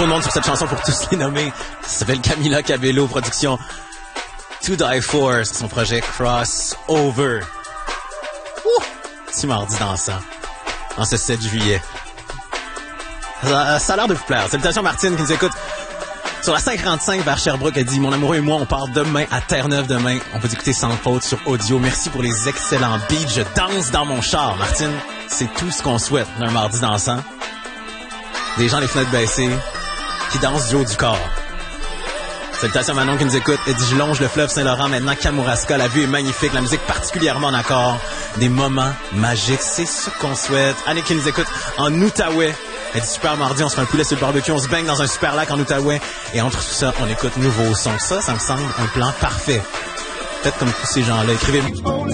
trop de monde sur cette chanson pour tous les nommer. Ça s'appelle Camila Cabello, production To Die For, sur son projet Crossover. Ouh! Petit mardi dansant, en ce 7 juillet. Ça a l'air de vous plaire. Salutations Martine qui nous écoute sur la 545 vers Sherbrooke. Elle dit: mon amoureux et moi, on part demain à Terre-Neuve demain. On peut écouter sans faute sur audio. Merci pour les excellents beats. Je danse dans mon char. Martine, c'est tout ce qu'on souhaite d'un mardi dansant. Des gens les fenêtres baissées qui dansent du haut du corps. Salutations Manon qui nous écoute. Elle dit: je longe le fleuve Saint-Laurent, maintenant Kamouraska. La vue est magnifique, la musique particulièrement en accord. Des moments magiques, c'est ce qu'on souhaite. Annick qui nous écoute en Outaouais. Elle dit: super mardi, on se fait un poulet sur le barbecue, on se baigne dans un super lac en Outaouais. Et entre tout ça, on écoute nouveaux sons. Ça me semble un plan parfait. Faites comme tous ces gens-là. Écrivez